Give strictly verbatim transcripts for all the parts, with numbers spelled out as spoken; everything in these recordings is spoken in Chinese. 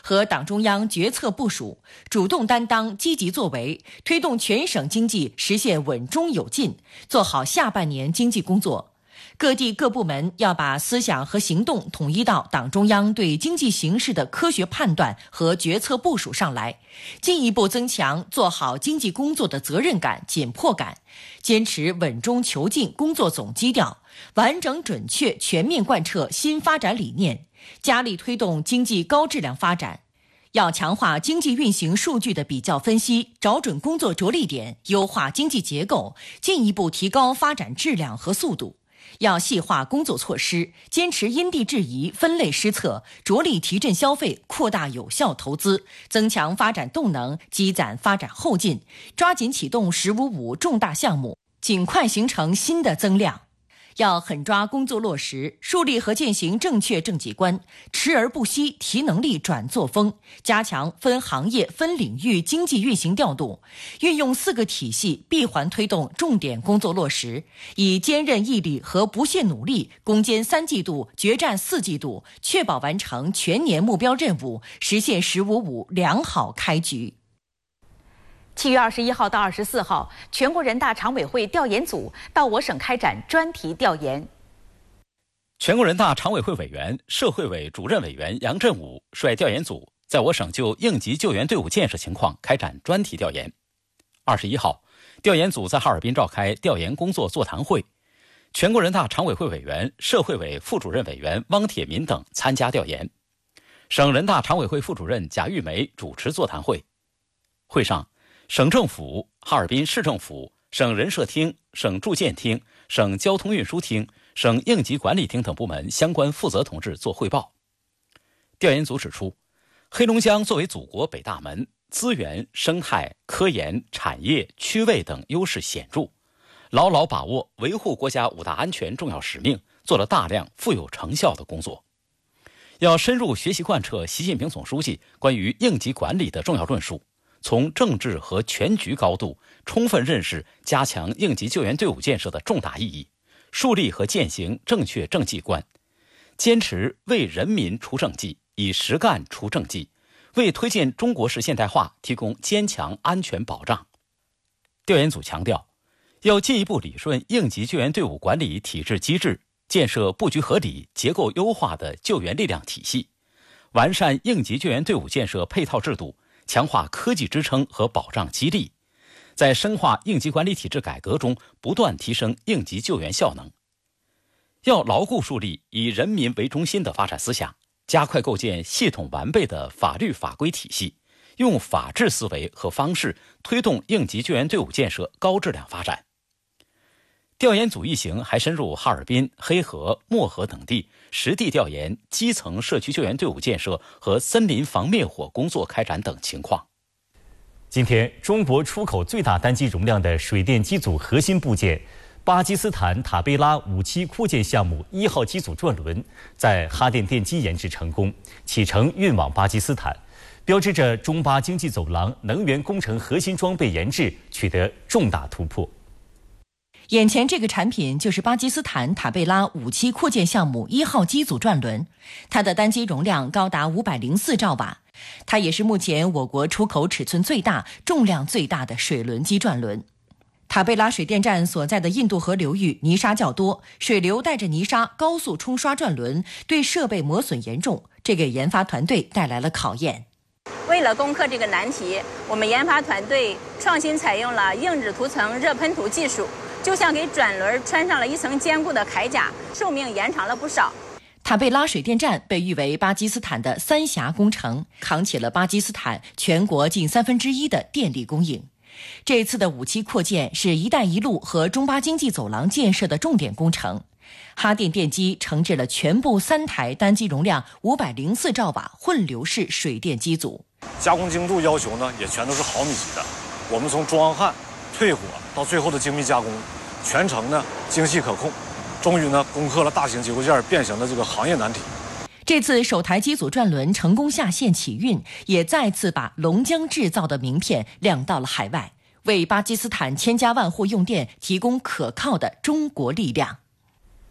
和党中央决策部署，主动担当、积极作为，推动全省经济实现稳中有进，做好下半年经济工作。各地各部门要把思想和行动统一到党中央对经济形势的科学判断和决策部署上来，进一步增强做好经济工作的责任感、紧迫感，坚持稳中求进工作总基调，完整准确全面贯彻新发展理念，加力推动经济高质量发展。要强化经济运行数据的比较分析，找准工作着力点，优化经济结构，进一步提高发展质量和速度。要细化工作措施，坚持因地制宜、分类施策，着力提振消费，扩大有效投资，增强发展动能，积攒发展后劲，抓紧启动“十五五”重大项目，尽快形成新的增量。要狠抓工作落实，树立和践行正确政绩观，持而不息提能力转作风，加强分行业分领域经济运行调度，运用四个体系闭环推动重点工作落实，以坚韧毅力和不懈努力攻坚三季度、决战四季度，确保完成全年目标任务，实现“十五五”良好开局。 七月二十一号到二十四号，全国人大常委会调研组到我省开展专题调研。 全国人大常委会委员、社会委主任委员杨振武率调研组在我省就应急救援队伍建设情况开展专题调研。二十一号，调研组在哈尔滨召开调研工作座谈会，全国人大常委会委员、社会委副主任委员汪铁民等参加调研。省人大常委会副主任贾玉梅主持座谈会。会上，省政府、哈尔滨市政府、省人社厅、省住建厅、省交通运输厅、省应急管理厅等部门相关负责同志作汇报。调研组指出，黑龙江作为祖国北大门，资源、生态、科研、产业、区位等优势显著，牢牢把握维护国家五大安全重要使命，做了大量富有成效的工作。要深入学习贯彻习近平总书记关于应急管理的重要论述，从政治和全局高度充分认识加强应急救援队伍建设的重大意义，树立和践行正确政绩观，坚持为人民出政绩，以实干出政绩，为推进中国式现代化提供坚强安全保障。调研组强调，要进一步理顺应急救援队伍管理体制机制，建设布局合理、结构优化的救援力量体系，完善应急救援队伍建设配套制度，强化科技支撑和保障激励，在深化应急管理体制改革中不断提升应急救援效能。要牢固树立以人民为中心的发展思想，加快构建系统完备的法律法规体系，用法治思维和方式推动应急救援队伍建设高质量发展。调研组一行还深入哈尔滨、黑河、漠河等地，实地调研基层社区救援队伍建设和森林防灭火工作开展等情况。 今天，中国出口最大单机容量的水电机组核心部件巴基斯坦塔贝拉五期扩建项目一号机组转轮在哈电电机研制成功，启程运往巴基斯坦，标志着中巴经济走廊能源工程核心装备研制取得重大突破。 眼前这个产品就是巴基斯坦塔贝拉五期扩建项目一号机组转轮，它的单机容量高达五百零四兆瓦，它也是目前我国出口尺寸最大、重量最大的水轮机转轮。塔贝拉水电站所在的印度河流域泥沙较多，水流带着泥沙高速冲刷转轮，对设备磨损严重，这给研发团队带来了考验。 为了攻克这个难题，我们研发团队创新采用了硬质涂层热喷涂技术，就像给转轮穿上了一层坚固的铠甲，寿命延长了不少。 塔贝拉水电站被誉为巴基斯坦的三峡工程，扛起了巴基斯坦全国近三分之一的电力供应。这次的五期扩建是一带一路和中巴经济走廊建设的重点工程。哈电电机承制了全部三台单机容量五百零四兆瓦混流式水电机组， 加工精度要求呢也全都是毫米级的。我们从装焊、退火到最后的精密加工，全程呢精细可控，终于呢攻克了大型结构件变形的这个行业难题。 这次首台机组转轮成功下线起运，也再次把龙江制造的名片亮到了海外，为巴基斯坦千家万户用电提供可靠的中国力量。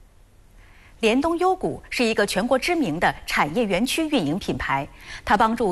联东优谷是一个全国知名的产业园区运营品牌，它帮助